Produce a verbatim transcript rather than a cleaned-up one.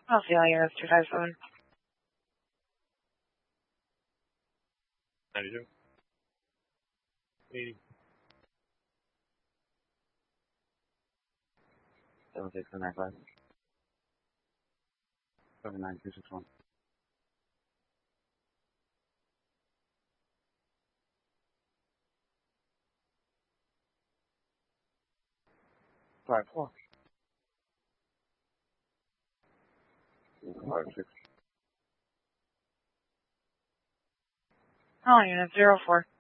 I'll see all units two five seven. ninety-two. eighty. seven six nine five. seven nine two six one. Five four. Five six. All units zero four.